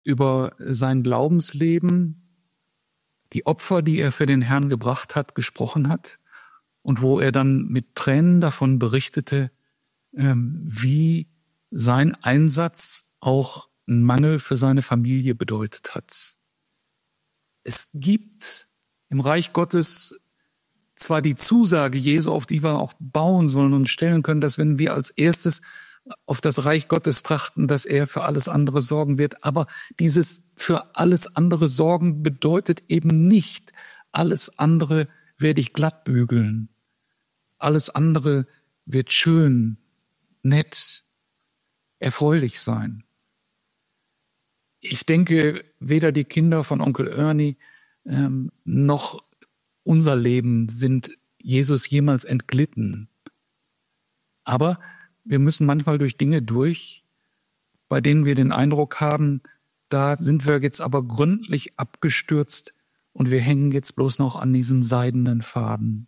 über sein Glaubensleben, die Opfer, die er für den Herrn gebracht hat, gesprochen hat und wo er dann mit Tränen davon berichtete, wie sein Einsatz auch einen Mangel für seine Familie bedeutet hat. Es gibt im Reich Gottes zwar die Zusage Jesu, auf die wir auch bauen sollen und stellen können, dass wenn wir als erstes auf das Reich Gottes trachten, dass er für alles andere sorgen wird. Aber dieses für alles andere sorgen bedeutet eben nicht, alles andere werde ich glatt bügeln. Alles andere wird schön, nett, erfreulich sein. Ich denke, weder die Kinder von Onkel Ernie noch unser Leben sind Jesus jemals entglitten. Aber wir müssen manchmal durch Dinge durch, bei denen wir den Eindruck haben, da sind wir jetzt aber gründlich abgestürzt und wir hängen jetzt bloß noch an diesem seidenen Faden.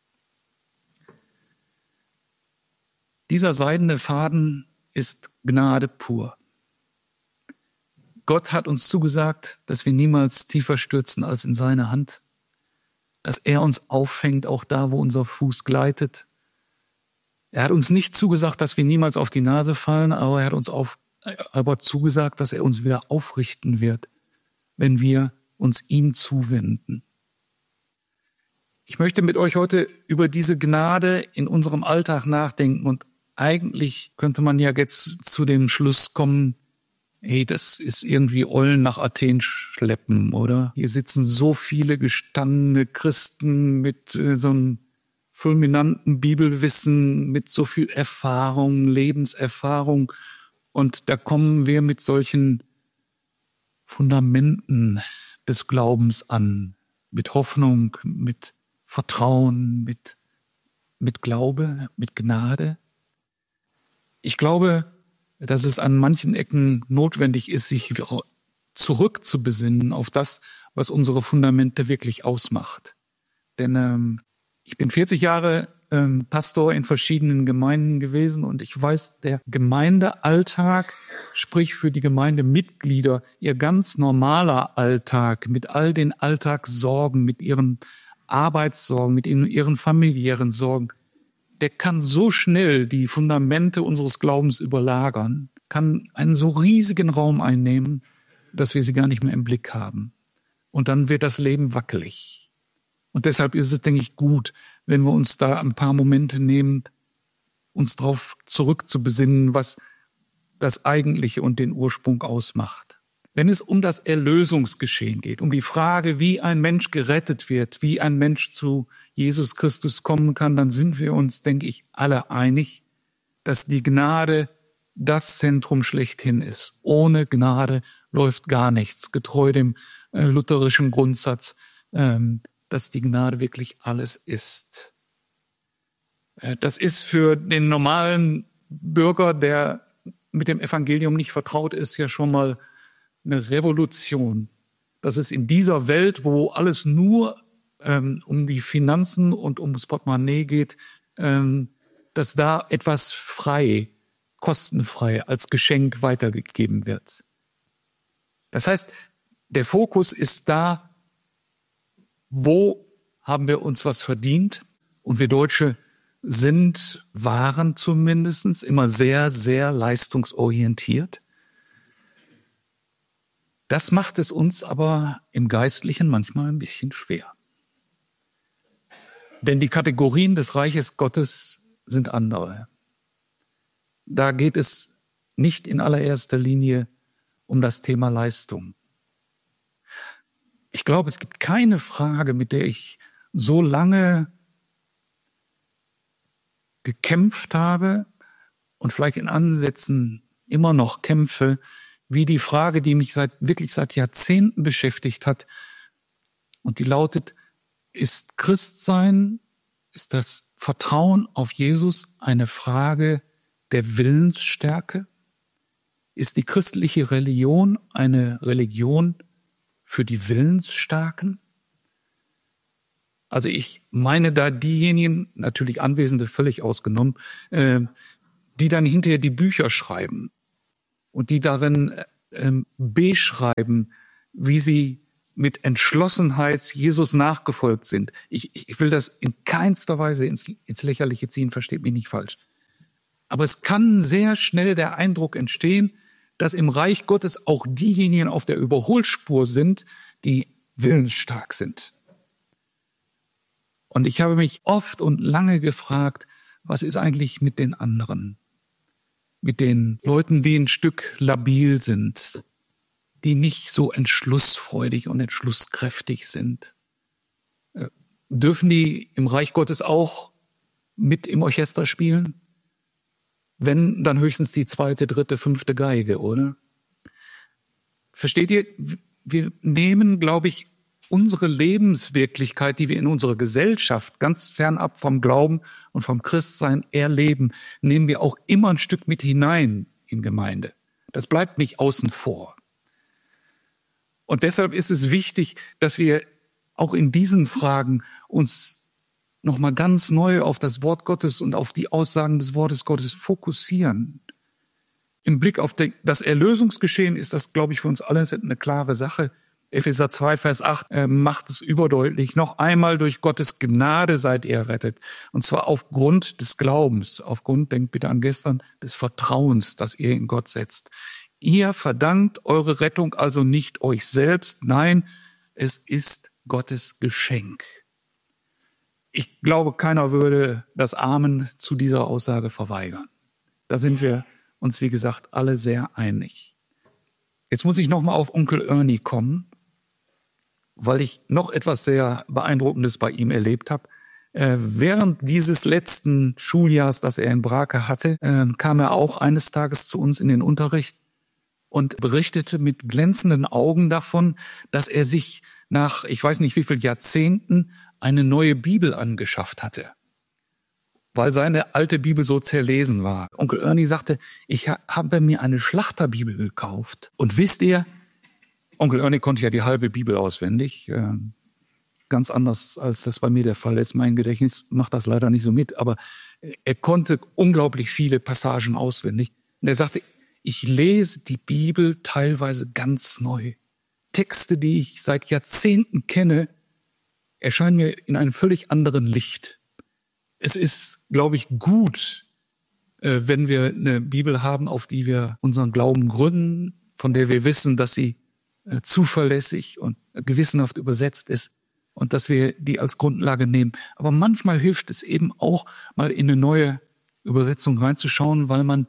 Dieser seidene Faden ist Gnade pur. Gott hat uns zugesagt, dass wir niemals tiefer stürzen als in seine Hand, dass er uns auffängt, auch da, wo unser Fuß gleitet. Er hat uns nicht zugesagt, dass wir niemals auf die Nase fallen, aber er hat uns aber zugesagt, dass er uns wieder aufrichten wird, wenn wir uns ihm zuwenden. Ich möchte mit euch heute über diese Gnade in unserem Alltag nachdenken und eigentlich könnte man ja jetzt zu dem Schluss kommen, hey, das ist irgendwie Eulen nach Athen schleppen, oder? Hier sitzen so viele gestandene Christen mit so einem fulminanten Bibelwissen, mit so viel Erfahrung, Lebenserfahrung. Und da kommen wir mit solchen Fundamenten des Glaubens an, mit Hoffnung, mit Vertrauen, mit Glaube, mit Gnade. Ich glaube, dass es an manchen Ecken notwendig ist, sich zurückzubesinnen auf das, was unsere Fundamente wirklich ausmacht. Denn ich bin 40 Jahre Pastor in verschiedenen Gemeinden gewesen und ich weiß, der Gemeindealltag, sprich für die Gemeindemitglieder, ihr ganz normaler Alltag mit all den Alltagssorgen, mit ihren Arbeitssorgen, mit ihren familiären Sorgen, der kann so schnell die Fundamente unseres Glaubens überlagern, kann einen so riesigen Raum einnehmen, dass wir sie gar nicht mehr im Blick haben. Und dann wird das Leben wackelig. Und deshalb ist es, denke ich, gut, wenn wir uns da ein paar Momente nehmen, uns darauf zurückzubesinnen, was das Eigentliche und den Ursprung ausmacht. Wenn es um das Erlösungsgeschehen geht, um die Frage, wie ein Mensch gerettet wird, wie ein Mensch zu Jesus Christus kommen kann, dann sind wir uns, denke ich, alle einig, dass die Gnade das Zentrum schlechthin ist. Ohne Gnade läuft gar nichts, getreu dem lutherischen Grundsatz, dass die Gnade wirklich alles ist. Das ist für den normalen Bürger, der mit dem Evangelium nicht vertraut ist, ja schon mal eine Revolution. Dass es in dieser Welt, wo alles nur um die Finanzen und ums Portemonnaie geht, dass da etwas frei, kostenfrei als Geschenk weitergegeben wird. Das heißt, der Fokus ist da, wo haben wir uns was verdient? Und wir Deutsche waren zumindest immer sehr, sehr leistungsorientiert. Das macht es uns aber im Geistlichen manchmal ein bisschen schwer. Denn die Kategorien des Reiches Gottes sind andere. Da geht es nicht in allererster Linie um das Thema Leistung. Ich glaube, es gibt keine Frage, mit der ich so lange gekämpft habe und vielleicht in Ansätzen immer noch kämpfe, wie die Frage, die mich seit Jahrzehnten beschäftigt hat. Und die lautet, ist Christsein, ist das Vertrauen auf Jesus eine Frage der Willensstärke? Ist die christliche Religion eine Religion für die Willensstarken? Also ich meine da diejenigen, natürlich Anwesende völlig ausgenommen, die dann hinterher die Bücher schreiben und die darin beschreiben, wie sie mit Entschlossenheit Jesus nachgefolgt sind. Ich will das in keinster Weise ins Lächerliche ziehen, versteht mich nicht falsch. Aber es kann sehr schnell der Eindruck entstehen, dass im Reich Gottes auch diejenigen auf der Überholspur sind, die willensstark sind. Und ich habe mich oft und lange gefragt, was ist eigentlich mit den anderen? Mit den Leuten, die ein Stück labil sind, die nicht so entschlussfreudig und entschlusskräftig sind. Dürfen die im Reich Gottes auch mit im Orchester spielen? Wenn, dann höchstens die 2., 3., 5. Geige, oder? Versteht ihr? Wir nehmen, glaube ich, unsere Lebenswirklichkeit, die wir in unserer Gesellschaft ganz fernab vom Glauben und vom Christsein erleben, nehmen wir auch immer ein Stück mit hinein in Gemeinde. Das bleibt nicht außen vor. Und deshalb ist es wichtig, dass wir auch in diesen Fragen uns nochmal ganz neu auf das Wort Gottes und auf die Aussagen des Wortes Gottes fokussieren. Im Blick auf das Erlösungsgeschehen ist das, glaube ich, für uns alle eine klare Sache. Epheser 2, Vers 8 macht es überdeutlich. Noch einmal durch Gottes Gnade seid ihr errettet. Und zwar aufgrund des Glaubens, aufgrund, denkt bitte an gestern, des Vertrauens, das ihr in Gott setzt. Ihr verdankt eure Rettung also nicht euch selbst. Nein, es ist Gottes Geschenk. Ich glaube, keiner würde das Amen zu dieser Aussage verweigern. Da sind wir uns, wie gesagt, alle sehr einig. Jetzt muss ich nochmal auf Onkel Ernie kommen, weil ich noch etwas sehr Beeindruckendes bei ihm erlebt habe. Während dieses letzten Schuljahrs, das er in Brake hatte, kam er auch eines Tages zu uns in den Unterricht und berichtete mit glänzenden Augen davon, dass er sich nach, ich weiß nicht wie viel Jahrzehnten, eine neue Bibel angeschafft hatte, weil seine alte Bibel so zerlesen war. Onkel Ernie sagte, ich habe mir eine Schlachterbibel gekauft. Und wisst ihr, Onkel Ernie konnte ja die halbe Bibel auswendig, ganz anders als das bei mir der Fall ist. Mein Gedächtnis macht das leider nicht so mit, aber er konnte unglaublich viele Passagen auswendig. Und er sagte, ich lese die Bibel teilweise ganz neu. Texte, die ich seit Jahrzehnten kenne, erscheinen mir in einem völlig anderen Licht. Es ist, glaube ich, gut, wenn wir eine Bibel haben, auf die wir unseren Glauben gründen, von der wir wissen, dass sie zuverlässig und gewissenhaft übersetzt ist und dass wir die als Grundlage nehmen. Aber manchmal hilft es eben auch, mal in eine neue Übersetzung reinzuschauen, weil man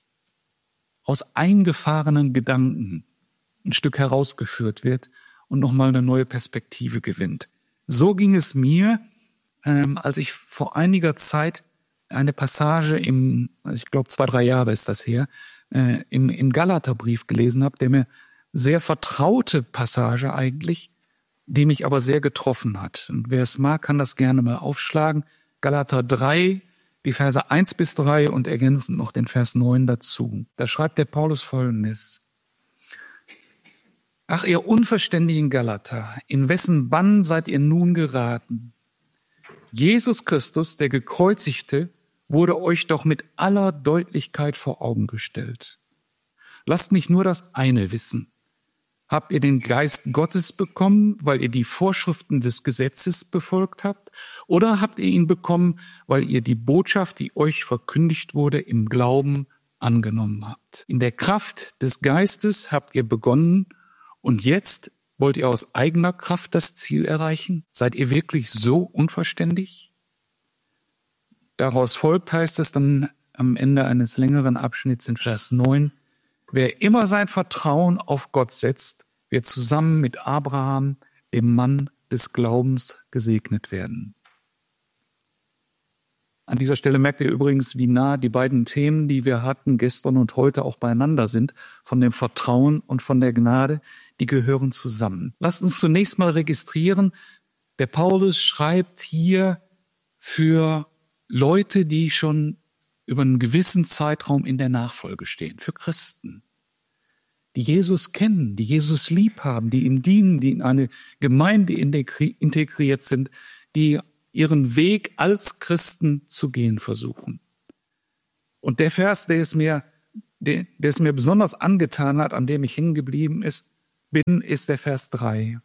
aus eingefahrenen Gedanken ein Stück herausgeführt wird und nochmal eine neue Perspektive gewinnt. So ging es mir, als ich vor einiger Zeit eine Passage ich glaube 2, 3 Jahre ist das her, im Galaterbrief gelesen habe, der mir sehr vertraute Passage eigentlich, die mich aber sehr getroffen hat. Und wer es mag, kann das gerne mal aufschlagen. Galater 3, die Verse 1-3 und ergänzend noch den Vers 9 dazu. Da schreibt der Paulus Folgendes. Ach, ihr unverständigen Galater, in wessen Bann seid ihr nun geraten? Jesus Christus, der Gekreuzigte, wurde euch doch mit aller Deutlichkeit vor Augen gestellt. Lasst mich nur das eine wissen. Habt ihr den Geist Gottes bekommen, weil ihr die Vorschriften des Gesetzes befolgt habt? Oder habt ihr ihn bekommen, weil ihr die Botschaft, die euch verkündigt wurde, im Glauben angenommen habt? In der Kraft des Geistes habt ihr begonnen und jetzt wollt ihr aus eigener Kraft das Ziel erreichen? Seid ihr wirklich so unverständig? Daraus folgt, heißt es dann am Ende eines längeren Abschnitts in Vers 9, wer immer sein Vertrauen auf Gott setzt, wird zusammen mit Abraham, dem Mann des Glaubens, gesegnet werden. An dieser Stelle merkt ihr übrigens, wie nah die beiden Themen, die wir hatten, gestern und heute auch beieinander sind, von dem Vertrauen und von der Gnade, die gehören zusammen. Lasst uns zunächst mal registrieren, der Paulus schreibt hier für Leute, die schon über einen gewissen Zeitraum in der Nachfolge stehen, für Christen, die Jesus kennen, die Jesus lieb haben, die ihm dienen, die in eine Gemeinde integriert sind, die ihren Weg als Christen zu gehen versuchen. Und der Vers, der ist mir der es mir besonders angetan hat, an dem ich hängen geblieben bin, ist der Vers 3.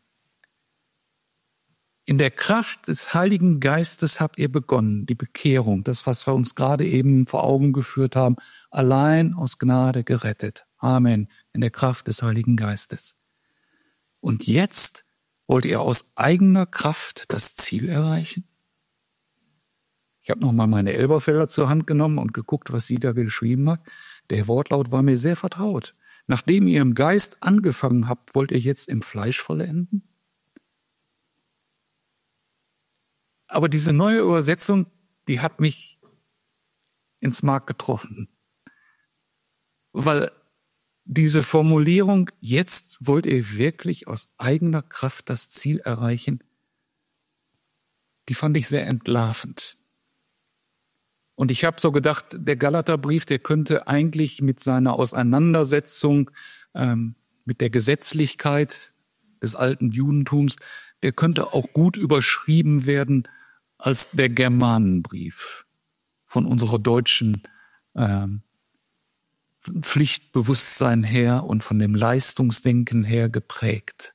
In der Kraft des Heiligen Geistes habt ihr begonnen, die Bekehrung, das, was wir uns gerade eben vor Augen geführt haben, allein aus Gnade gerettet. Amen. In der Kraft des Heiligen Geistes. Und jetzt wollt ihr aus eigener Kraft das Ziel erreichen? Ich habe nochmal meine Elberfelder zur Hand genommen und geguckt, was sie da geschrieben hat. Der Wortlaut war mir sehr vertraut. Nachdem ihr im Geist angefangen habt, wollt ihr jetzt im Fleisch vollenden? Aber diese neue Übersetzung, die hat mich ins Mark getroffen. Weil diese Formulierung, jetzt wollt ihr wirklich aus eigener Kraft das Ziel erreichen, die fand ich sehr entlarvend. Und ich habe so gedacht, der Galaterbrief, der könnte eigentlich mit seiner Auseinandersetzung mit der Gesetzlichkeit des alten Judentums, der könnte auch gut überschrieben werden als der Germanenbrief von unserer deutschen Pflichtbewusstsein her und von dem Leistungsdenken her geprägt.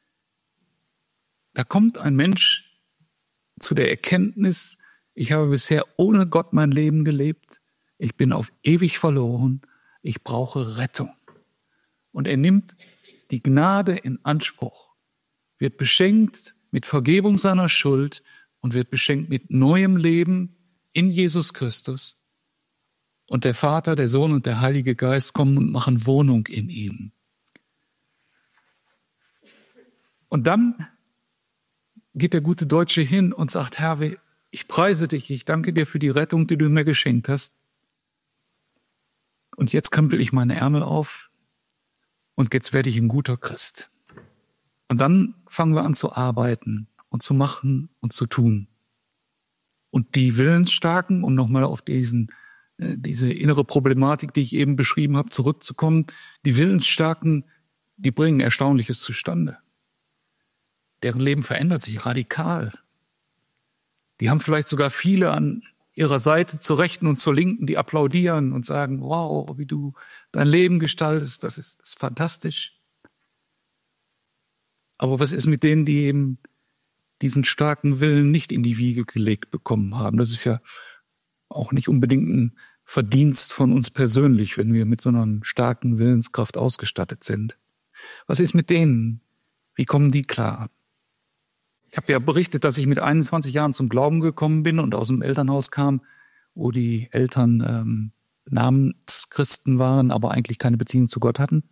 Da kommt ein Mensch zu der Erkenntnis, ich habe bisher ohne Gott mein Leben gelebt, ich bin auf ewig verloren, ich brauche Rettung. Und er nimmt die Gnade in Anspruch, wird beschenkt mit Vergebung seiner Schuld und wird beschenkt mit neuem Leben in Jesus Christus. Und der Vater, der Sohn und der Heilige Geist kommen und machen Wohnung in ihm. Und dann geht der gute Deutsche hin und sagt, Herr, ich preise dich, ich danke dir für die Rettung, die du mir geschenkt hast. Und jetzt krempel ich meine Ärmel auf und jetzt werde ich ein guter Christ. Und dann fangen wir an zu arbeiten und zu machen und zu tun. Und die Willensstarken, um nochmal auf diese innere Problematik, die ich eben beschrieben habe, zurückzukommen, die Willensstarken, die bringen Erstaunliches zustande. Deren Leben verändert sich radikal. Die haben vielleicht sogar viele an ihrer Seite zur Rechten und zur Linken, die applaudieren und sagen, wow, wie du dein Leben gestaltest, das ist fantastisch. Aber was ist mit denen, die eben diesen starken Willen nicht in die Wiege gelegt bekommen haben? Das ist ja auch nicht unbedingt ein Verdienst von uns persönlich, wenn wir mit so einer starken Willenskraft ausgestattet sind. Was ist mit denen? Wie kommen die klar? Ich habe ja berichtet, dass ich mit 21 Jahren zum Glauben gekommen bin und aus dem Elternhaus kam, wo die Eltern Namenschristen waren, aber eigentlich keine Beziehung zu Gott hatten.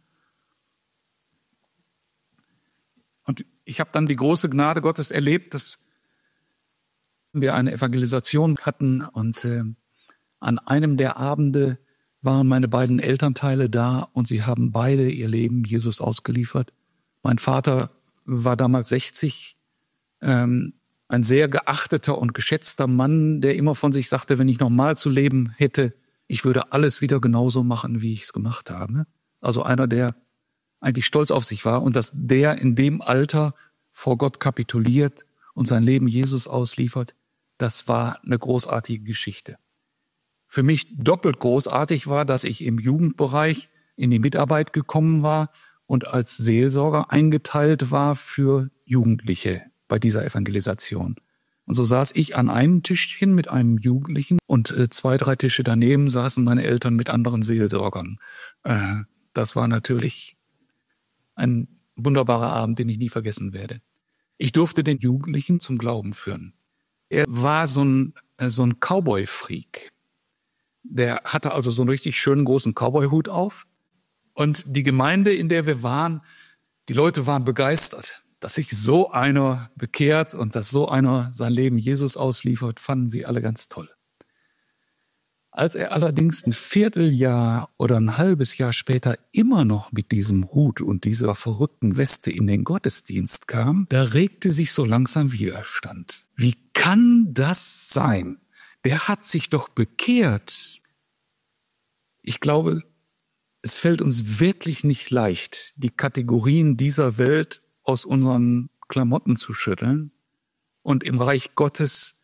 Und ich habe dann die große Gnade Gottes erlebt, dass wir eine Evangelisation hatten und an einem der Abende waren meine beiden Elternteile da und sie haben beide ihr Leben Jesus ausgeliefert. Mein Vater war damals 60, ein sehr geachteter und geschätzter Mann, der immer von sich sagte, wenn ich nochmal zu leben hätte, ich würde alles wieder genauso machen, wie ich es gemacht habe. Also einer, der eigentlich stolz auf sich war und dass der in dem Alter vor Gott kapituliert und sein Leben Jesus ausliefert, das war eine großartige Geschichte. Für mich doppelt großartig war, dass ich im Jugendbereich in die Mitarbeit gekommen war und als Seelsorger eingeteilt war für Jugendliche bei dieser Evangelisation. Und so saß ich an einem Tischchen mit einem Jugendlichen und 2, 3 Tische daneben saßen meine Eltern mit anderen Seelsorgern. Das war natürlich ein wunderbarer Abend, den ich nie vergessen werde. Ich durfte den Jugendlichen zum Glauben führen. Er war so ein Cowboy-Freak. Der hatte also so einen richtig schönen großen Cowboy-Hut auf. Und die Gemeinde, in der wir waren, die Leute waren begeistert, dass sich so einer bekehrt und dass so einer sein Leben Jesus ausliefert, fanden sie alle ganz toll. Als er allerdings ein Vierteljahr oder ein halbes Jahr später immer noch mit diesem Hut und dieser verrückten Weste in den Gottesdienst kam, da regte sich so langsam Widerstand. Wie kann das sein? Der hat sich doch bekehrt. Ich glaube, es fällt uns wirklich nicht leicht, die Kategorien dieser Welt aus unseren Klamotten zu schütteln und im Reich Gottes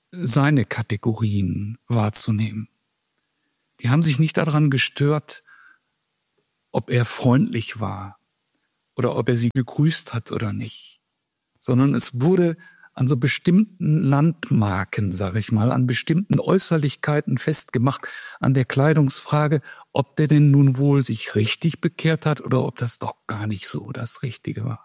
seine Kategorien wahrzunehmen. Die haben sich nicht daran gestört, ob er freundlich war oder ob er sie gegrüßt hat oder nicht, sondern es wurde an so bestimmten Landmarken, sage ich mal, an bestimmten Äußerlichkeiten festgemacht, an der Kleidungsfrage, ob der denn nun wohl sich richtig bekehrt hat oder ob das doch gar nicht so das Richtige war.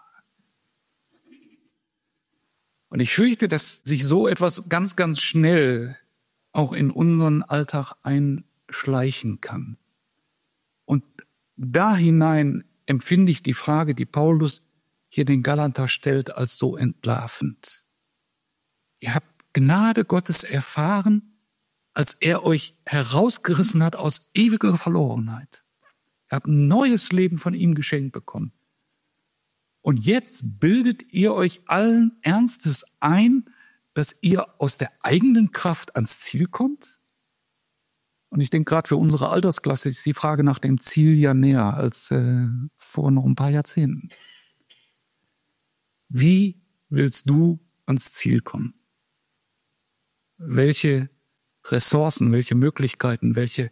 Und ich fürchte, dass sich so etwas ganz, ganz schnell auch in unseren Alltag einschleichen kann. Und da hinein empfinde ich die Frage, die Paulus hier den Galater stellt, als so entlarvend. Ihr habt Gnade Gottes erfahren, als er euch herausgerissen hat aus ewiger Verlorenheit. Ihr habt ein neues Leben von ihm geschenkt bekommen. Und jetzt bildet ihr euch allen Ernstes ein, dass ihr aus der eigenen Kraft ans Ziel kommt? Und ich denke, gerade für unsere Altersklasse ist die Frage nach dem Ziel ja näher als vor noch ein paar Jahrzehnten. Wie willst du ans Ziel kommen? Welche Ressourcen, welche Möglichkeiten, welche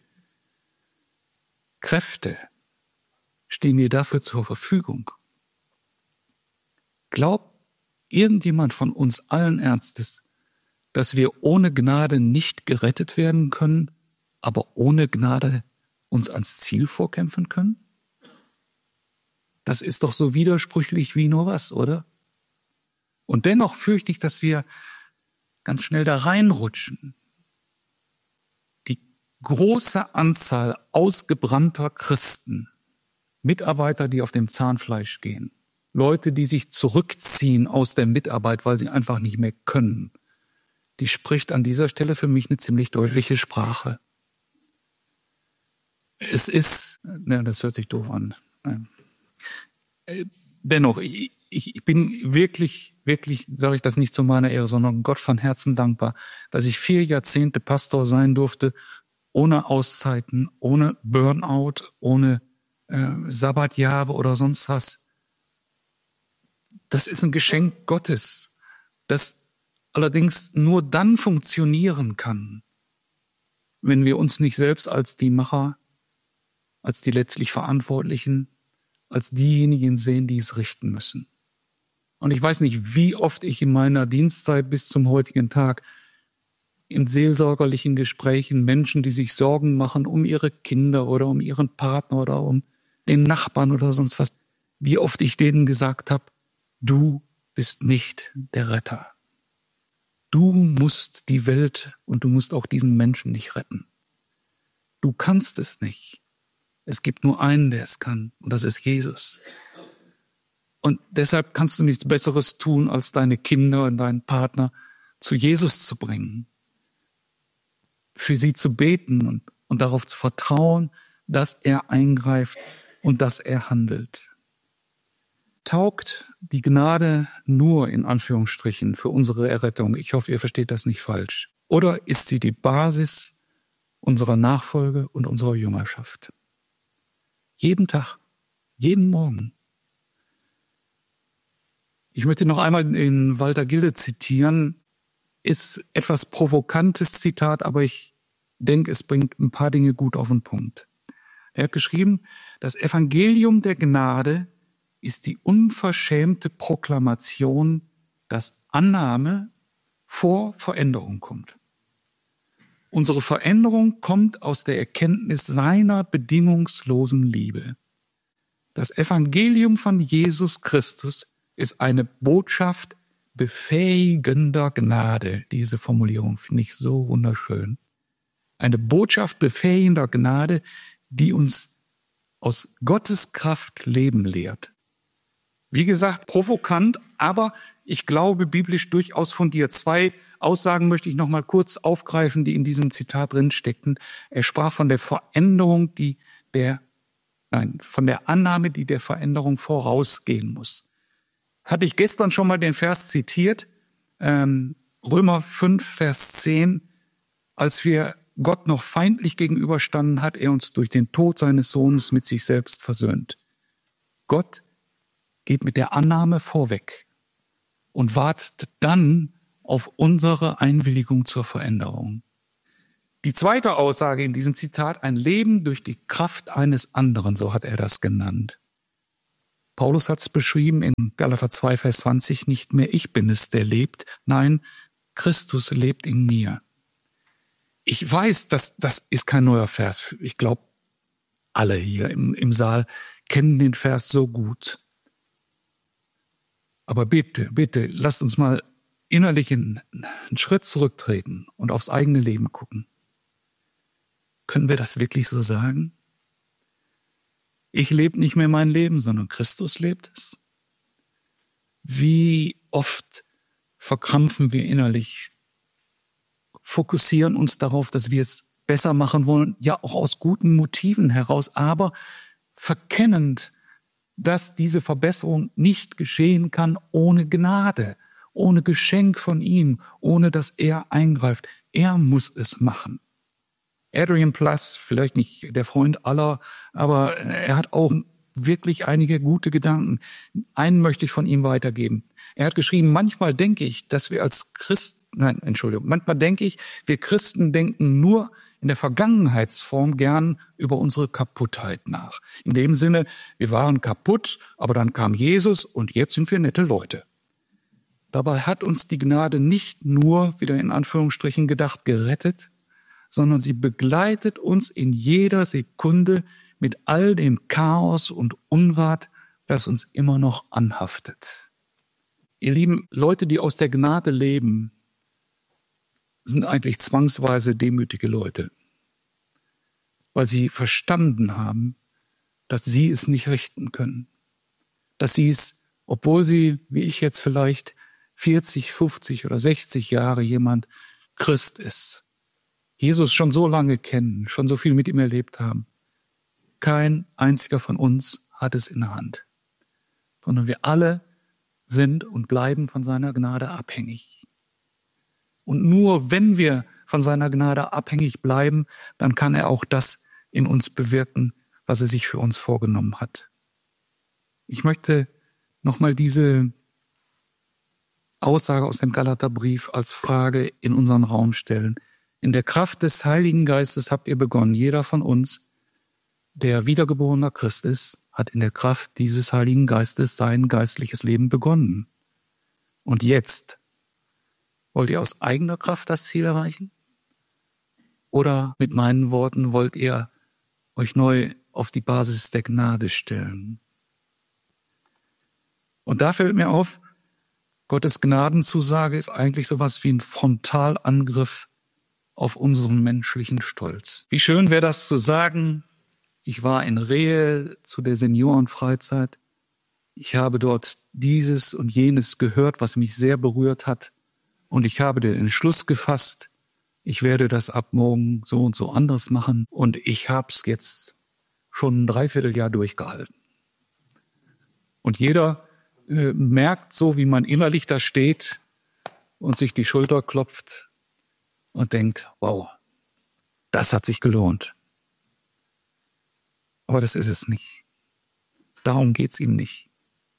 Kräfte stehen dir dafür zur Verfügung? Glaubt irgendjemand von uns allen Ernstes, dass wir ohne Gnade nicht gerettet werden können, aber ohne Gnade uns ans Ziel vorkämpfen können? Das ist doch so widersprüchlich wie nur was, oder? Und dennoch fürchte ich, dass wir ganz schnell da reinrutschen. Die große Anzahl ausgebrannter Christen, Mitarbeiter, die auf dem Zahnfleisch gehen, Leute, die sich zurückziehen aus der Mitarbeit, weil sie einfach nicht mehr können, die spricht an dieser Stelle für mich eine ziemlich deutliche Sprache. Es ist, das hört sich doof an. Dennoch, ich bin wirklich, sage ich das nicht zu meiner Ehre, sondern Gott von Herzen dankbar, dass ich 4 Jahrzehnte Pastor sein durfte, ohne Auszeiten, ohne Burnout, ohne Sabbatjahre oder sonst was. Das ist ein Geschenk Gottes, das allerdings nur dann funktionieren kann, wenn wir uns nicht selbst als die Macher, als die letztlich Verantwortlichen, als diejenigen sehen, die es richten müssen. Und ich weiß nicht, wie oft ich in meiner Dienstzeit bis zum heutigen Tag in seelsorgerlichen Gesprächen Menschen, die sich Sorgen machen um ihre Kinder oder um ihren Partner oder um den Nachbarn oder sonst was, wie oft ich denen gesagt habe, du bist nicht der Retter. Du musst die Welt und du musst auch diesen Menschen nicht retten. Du kannst es nicht. Es gibt nur einen, der es kann, und das ist Jesus. Und deshalb kannst du nichts Besseres tun, als deine Kinder und deinen Partner zu Jesus zu bringen, für sie zu beten und darauf zu vertrauen, dass er eingreift und dass er handelt. Taugt die Gnade nur in Anführungsstrichen für unsere Errettung? Ich hoffe, ihr versteht das nicht falsch. Oder ist sie die Basis unserer Nachfolge und unserer Jüngerschaft? Jeden Tag, jeden Morgen. Ich möchte noch einmal den Walter Gilde zitieren. Ist etwas provokantes Zitat, aber ich denke, es bringt ein paar Dinge gut auf den Punkt. Er hat geschrieben, das Evangelium der Gnade ist die unverschämte Proklamation, dass Annahme vor Veränderung kommt. Unsere Veränderung kommt aus der Erkenntnis seiner bedingungslosen Liebe. Das Evangelium von Jesus Christus ist eine Botschaft befähigender Gnade. Diese Formulierung finde ich so wunderschön. Eine Botschaft befähigender Gnade, die uns aus Gottes Kraft Leben lehrt. Wie gesagt, provokant, aber ich glaube biblisch durchaus fundiert. 2 Aussagen möchte ich noch mal kurz aufgreifen, die in diesem Zitat drin steckten. Er sprach von der Veränderung, von der Annahme, die der Veränderung vorausgehen muss. Hatte ich gestern schon mal den Vers zitiert, Römer 5, Vers 10, als wir Gott noch feindlich gegenüberstanden, hat er uns durch den Tod seines Sohnes mit sich selbst versöhnt. Gott geht mit der Annahme vorweg und wartet dann auf unsere Einwilligung zur Veränderung. Die zweite Aussage in diesem Zitat, ein Leben durch die Kraft eines anderen, so hat er das genannt. Paulus hat es beschrieben in Galater 2, Vers 20, nicht mehr ich bin es, der lebt, nein, Christus lebt in mir. Ich weiß, das ist kein neuer Vers. Ich glaube, alle hier im Saal kennen den Vers so gut. Aber bitte, bitte, lasst uns mal innerlich einen Schritt zurücktreten und aufs eigene Leben gucken. Können wir das wirklich so sagen? Ich lebe nicht mehr mein Leben, sondern Christus lebt es. Wie oft verkrampfen wir innerlich, fokussieren uns darauf, dass wir es besser machen wollen, ja auch aus guten Motiven heraus, aber verkennend, dass diese Verbesserung nicht geschehen kann ohne Gnade, ohne Geschenk von ihm, ohne dass er eingreift. Er muss es machen. Adrian Plass, vielleicht nicht der Freund aller, aber er hat auch wirklich einige gute Gedanken. Einen möchte ich von ihm weitergeben. Er hat geschrieben, manchmal denke ich, wir Christen denken nur in der Vergangenheitsform gern über unsere Kaputtheit nach. In dem Sinne, wir waren kaputt, aber dann kam Jesus und jetzt sind wir nette Leute. Dabei hat uns die Gnade nicht nur, wieder in Anführungsstrichen gedacht, gerettet, sondern sie begleitet uns in jeder Sekunde mit all dem Chaos und Unrat, das uns immer noch anhaftet. Ihr lieben Leute, die aus der Gnade leben, sind eigentlich zwangsweise demütige Leute, weil sie verstanden haben, dass sie es nicht richten können, dass sie es, obwohl sie, wie ich jetzt vielleicht, 40, 50 oder 60 Jahre jemand Christ ist, Jesus schon so lange kennen, schon so viel mit ihm erlebt haben. Kein einziger von uns hat es in der Hand, sondern wir alle sind und bleiben von seiner Gnade abhängig. Und nur wenn wir von seiner Gnade abhängig bleiben, dann kann er auch das in uns bewirken, was er sich für uns vorgenommen hat. Ich möchte nochmal diese Aussage aus dem Galaterbrief als Frage in unseren Raum stellen. In der Kraft des Heiligen Geistes habt ihr begonnen. Jeder von uns, der wiedergeborener Christ ist, hat in der Kraft dieses Heiligen Geistes sein geistliches Leben begonnen. Und jetzt, wollt ihr aus eigener Kraft das Ziel erreichen? Oder mit meinen Worten, wollt ihr euch neu auf die Basis der Gnade stellen? Und da fällt mir auf, Gottes Gnadenzusage ist eigentlich sowas wie ein Frontalangriff auf unseren menschlichen Stolz. Wie schön wäre das zu sagen, ich war in Rehe zu der Seniorenfreizeit. Ich habe dort dieses und jenes gehört, was mich sehr berührt hat. Und ich habe den Entschluss gefasst, ich werde das ab morgen so und so anders machen. Und ich habe es jetzt schon ein Dreivierteljahr durchgehalten. Und jeder merkt so, wie man innerlich da steht und sich die Schulter klopft und denkt, wow, das hat sich gelohnt. Aber das ist es nicht. Darum geht's ihm nicht.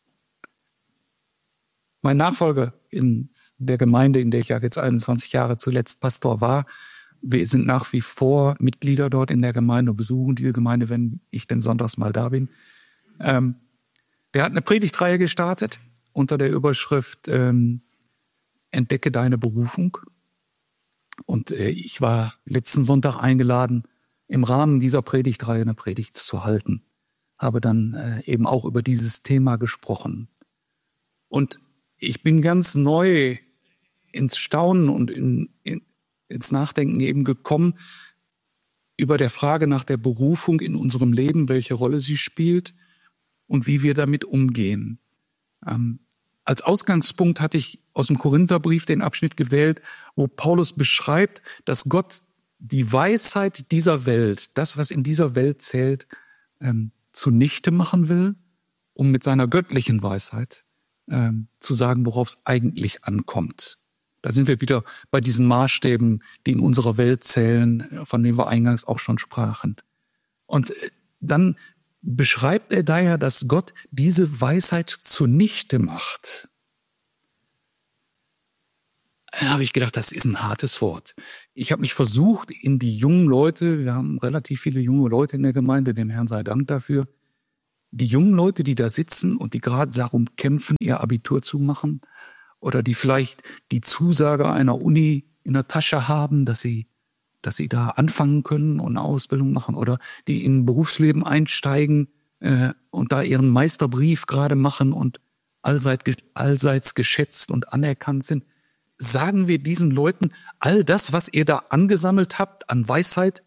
Mein Nachfolger in der Gemeinde, in der ich ja jetzt 21 Jahre zuletzt Pastor war, wir sind nach wie vor Mitglieder dort in der Gemeinde und besuchen diese Gemeinde, wenn ich denn sonntags mal da bin. Der hat eine Predigtreihe gestartet unter der Überschrift Entdecke deine Berufung. Und ich war letzten Sonntag eingeladen, im Rahmen dieser Predigtreihe eine Predigt zu halten. Habe dann eben auch über dieses Thema gesprochen. Und ich bin ganz neu ins Staunen und ins Nachdenken eben gekommen über der Frage nach der Berufung in unserem Leben, welche Rolle sie spielt und wie wir damit umgehen. Als Ausgangspunkt hatte ich aus dem Korintherbrief den Abschnitt gewählt, wo Paulus beschreibt, dass Gott die Weisheit dieser Welt, das, was in dieser Welt zählt, zunichte machen will, um mit seiner göttlichen Weisheit zu sagen, worauf es eigentlich ankommt. Da sind wir wieder bei diesen Maßstäben, die in unserer Welt zählen, von denen wir eingangs auch schon sprachen. Und dann beschreibt er daher, dass Gott diese Weisheit zunichte macht. Da habe ich gedacht, das ist ein hartes Wort. ich habe mich versucht, in die jungen Leute, wir haben relativ viele junge Leute in der Gemeinde, dem Herrn sei Dank dafür, die jungen Leute, die da sitzen und die gerade darum kämpfen, ihr Abitur zu machen oder die vielleicht die Zusage einer Uni in der Tasche haben, dass sie da anfangen können und eine Ausbildung machen oder die in ein Berufsleben einsteigen und da ihren Meisterbrief gerade machen und allseits geschätzt und anerkannt sind. Sagen wir diesen Leuten, all das, was ihr da angesammelt habt an Weisheit,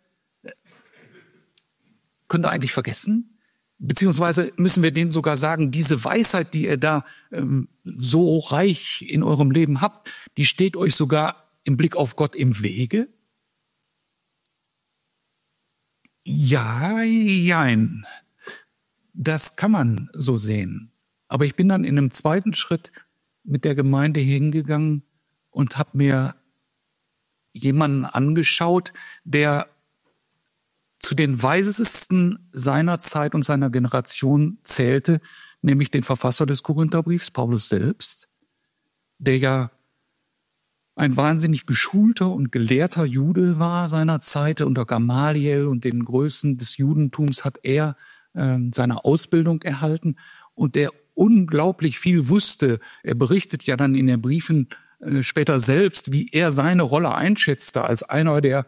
könnt ihr eigentlich vergessen? Beziehungsweise müssen wir denen sogar sagen, diese Weisheit, die ihr da so reich in eurem Leben habt, die steht euch sogar im Blick auf Gott im Wege? Ja, jein. Das kann man so sehen. Aber ich bin dann in einem zweiten Schritt mit der Gemeinde hingegangen und habe mir jemanden angeschaut, der zu den Weisesten seiner Zeit und seiner Generation zählte, nämlich den Verfasser des Korintherbriefs, Paulus selbst, der ja ein wahnsinnig geschulter und gelehrter Jude war seiner Zeit. Unter Gamaliel und den Größen des Judentums hat er seine Ausbildung erhalten und der unglaublich viel wusste. Er berichtet ja dann in den Briefen später selbst, wie er seine Rolle einschätzte als einer der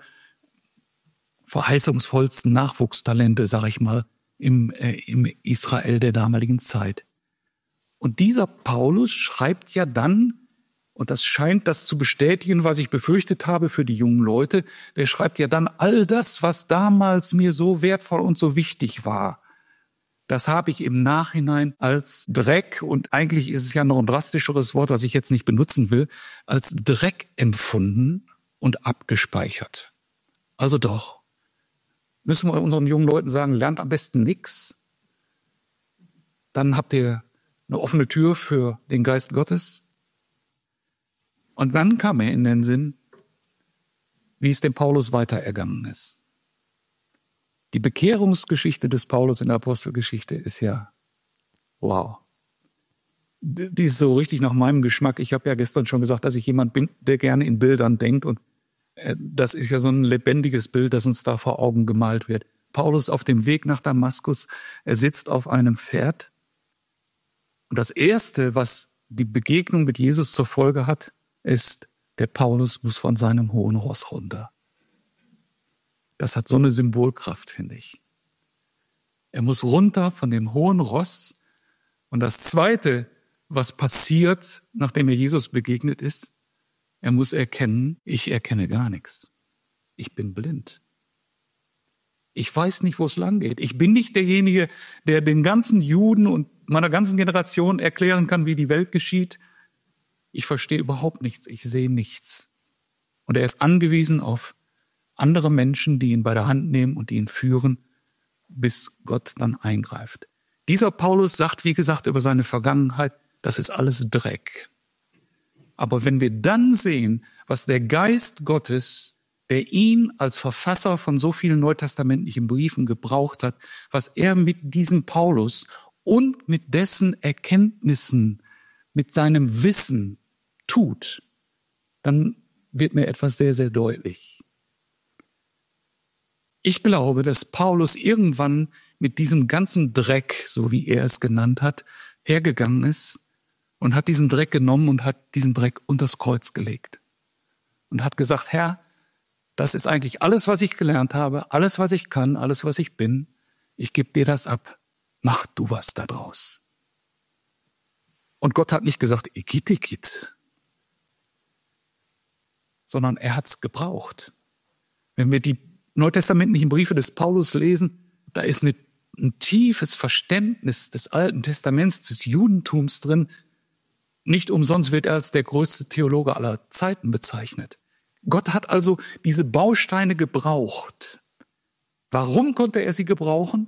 verheißungsvollsten Nachwuchstalente, sag ich mal, im Israel der damaligen Zeit. Und dieser Paulus schreibt ja dann, und das scheint das zu bestätigen, was ich befürchtet habe für die jungen Leute, der schreibt ja dann, all das, was damals mir so wertvoll und so wichtig war, das habe ich im Nachhinein als Dreck, und eigentlich ist es ja noch ein drastischeres Wort, was ich jetzt nicht benutzen will, als Dreck empfunden und abgespeichert. Also doch, müssen wir unseren jungen Leuten sagen, lernt am besten nichts. Dann habt ihr eine offene Tür für den Geist Gottes. Und dann kam mir in den Sinn, wie es dem Paulus weiter ergangen ist. Die Bekehrungsgeschichte des Paulus in der Apostelgeschichte ist ja wow. Die ist so richtig nach meinem Geschmack. Ich habe ja gestern schon gesagt, dass ich jemand bin, der gerne in Bildern denkt. Und das ist ja so ein lebendiges Bild, das uns da vor Augen gemalt wird. Paulus auf dem Weg nach Damaskus, er sitzt auf einem Pferd. Und das Erste, was die Begegnung mit Jesus zur Folge hat, ist, der Paulus muss von seinem hohen Ross runter. Das hat so eine Symbolkraft, finde ich. Er muss runter von dem hohen Ross. Und das Zweite, was passiert, nachdem er Jesus begegnet ist, er muss erkennen, ich erkenne gar nichts. Ich bin blind. Ich weiß nicht, wo es lang geht. Ich bin nicht derjenige, der den ganzen Juden und meiner ganzen Generation erklären kann, wie die Welt geschieht. Ich verstehe überhaupt nichts. Ich sehe nichts. Und er ist angewiesen auf andere Menschen, die ihn bei der Hand nehmen und die ihn führen, bis Gott dann eingreift. Dieser Paulus sagt, wie gesagt, über seine Vergangenheit, das ist alles Dreck. Aber wenn wir dann sehen, was der Geist Gottes, der ihn als Verfasser von so vielen neutestamentlichen Briefen gebraucht hat, was er mit diesem Paulus und mit dessen Erkenntnissen, mit seinem Wissen tut, dann wird mir etwas sehr, sehr deutlich. Ich glaube, dass Paulus irgendwann mit diesem ganzen Dreck, so wie er es genannt hat, hergegangen ist und hat diesen Dreck genommen und hat diesen Dreck unters Kreuz gelegt. Und hat gesagt, Herr, das ist eigentlich alles, was ich gelernt habe, alles, was ich kann, alles, was ich bin. Ich gebe dir das ab. Mach du was da draus. Und Gott hat nicht gesagt, ikit, sondern er hat's gebraucht. Wenn wir die neutestamentlichen Briefe des Paulus lesen, da ist ein tiefes Verständnis des Alten Testaments, des Judentums drin. Nicht umsonst wird er als der größte Theologe aller Zeiten bezeichnet. Gott hat also diese Bausteine gebraucht. Warum konnte er sie gebrauchen?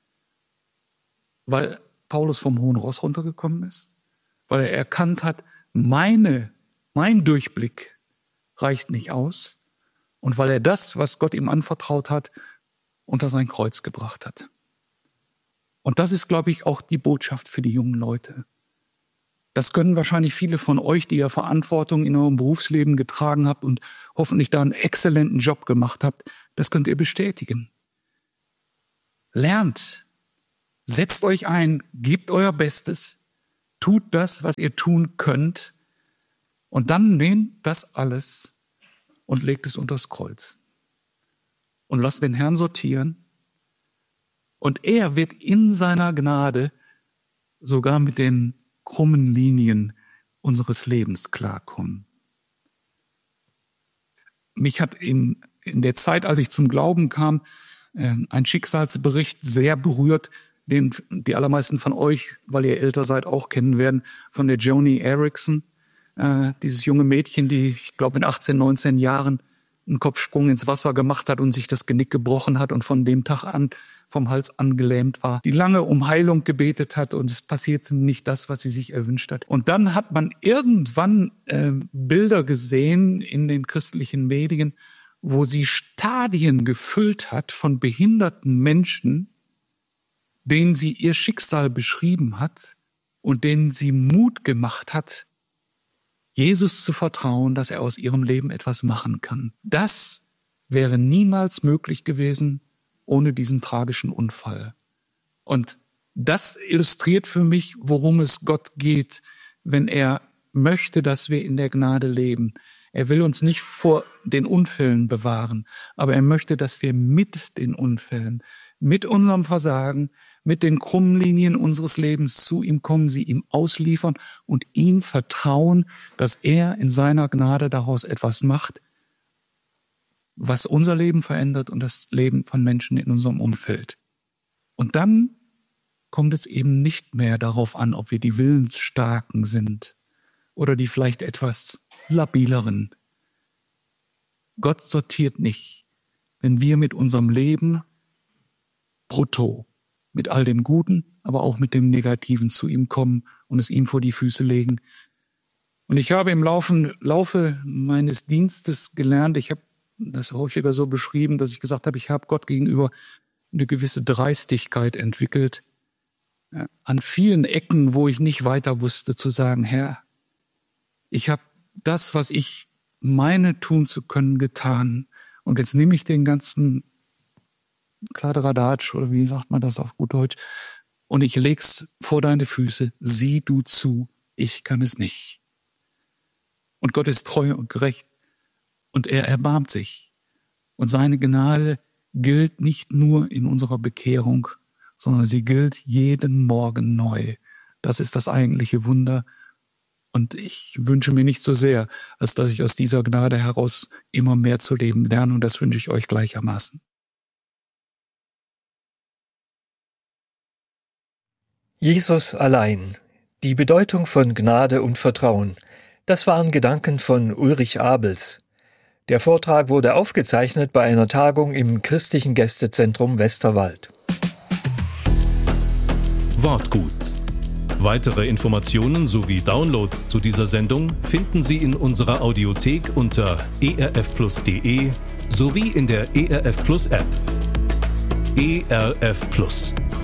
Weil Paulus vom hohen Ross runtergekommen ist? Weil er erkannt hat, mein Durchblick reicht nicht aus. Und weil er das, was Gott ihm anvertraut hat, unter sein Kreuz gebracht hat. Und das ist, glaube ich, auch die Botschaft für die jungen Leute. Das können wahrscheinlich viele von euch, die ja Verantwortung in eurem Berufsleben getragen habt und hoffentlich da einen exzellenten Job gemacht habt, das könnt ihr bestätigen. Lernt, setzt euch ein, gebt euer Bestes, tut das, was ihr tun könnt und dann nehmt das alles und legt es unters Kreuz. Und lasst den Herrn sortieren und er wird in seiner Gnade sogar mit den krummen Linien unseres Lebens klarkommen. Mich hat in der Zeit, als ich zum Glauben kam, ein Schicksalsbericht sehr berührt, den die allermeisten von euch, weil ihr älter seid, auch kennen werden, von der Joni Eareckson. Dieses junge Mädchen, die, ich glaube, mit 18, 19 Jahren einen Kopfsprung ins Wasser gemacht hat und sich das Genick gebrochen hat und von dem Tag an vom Hals an gelähmt war, die lange um Heilung gebetet hat und es passierte nicht das, was sie sich erwünscht hat. Und dann hat man irgendwann Bilder gesehen in den christlichen Medien, wo sie Stadien gefüllt hat von behinderten Menschen, denen sie ihr Schicksal beschrieben hat und denen sie Mut gemacht hat, Jesus zu vertrauen, dass er aus ihrem Leben etwas machen kann. Das wäre niemals möglich gewesen ohne diesen tragischen Unfall. Und das illustriert für mich, worum es Gott geht, wenn er möchte, dass wir in der Gnade leben. Er will uns nicht vor den Unfällen bewahren, aber er möchte, dass wir mit den Unfällen, mit unserem Versagen, mit den krummen Linien unseres Lebens zu ihm kommen, sie ihm ausliefern und ihm vertrauen, dass er in seiner Gnade daraus etwas macht, was unser Leben verändert und das Leben von Menschen in unserem Umfeld. Und dann kommt es eben nicht mehr darauf an, ob wir die Willensstarken sind oder die vielleicht etwas labileren. Gott sortiert nicht, wenn wir mit unserem Leben brutto, mit all dem Guten, aber auch mit dem Negativen zu ihm kommen und es ihm vor die Füße legen. Und ich habe im Laufe meines Dienstes gelernt, ich habe das häufiger so beschrieben, dass ich gesagt habe, ich habe Gott gegenüber eine gewisse Dreistigkeit entwickelt, an vielen Ecken, wo ich nicht weiter wusste, zu sagen, Herr, ich habe das, was ich meine tun zu können, getan. Und jetzt nehme ich den ganzen Kladderadatsch, oder wie sagt man das auf gut Deutsch, und ich leg's vor deine Füße, sieh du zu, ich kann es nicht. Und Gott ist treu und gerecht und er erbarmt sich. Und seine Gnade gilt nicht nur in unserer Bekehrung, sondern sie gilt jeden Morgen neu. Das ist das eigentliche Wunder. Und ich wünsche mir nicht so sehr, als dass ich aus dieser Gnade heraus immer mehr zu leben lerne. Und das wünsche ich euch gleichermaßen. Jesus allein. Die Bedeutung von Gnade und Vertrauen. Das waren Gedanken von Ulrich Abels. Der Vortrag wurde aufgezeichnet bei einer Tagung im Christlichen Gästezentrum Westerwald. Wortgut. Weitere Informationen sowie Downloads zu dieser Sendung finden Sie in unserer Audiothek unter erfplus.de sowie in der ERF Plus App. ERF Plus.